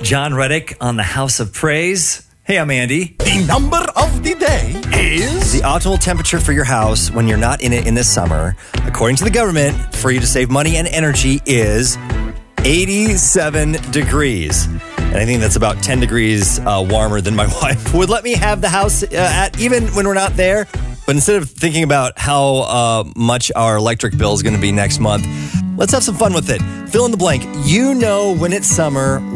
John Reddick on the House of Praise. Hey, I'm Andy. The number of the day is... The optimal temperature for your house when you're not in it in the summer, according to the government, for you to save money and energy is 87 degrees. And I think that's about 10 degrees warmer than my wife would let me have the house at, even when we're not there. But instead of thinking about how much our electric bill is going to be next month, let's have some fun with it. Fill in the blank. You know when it's summer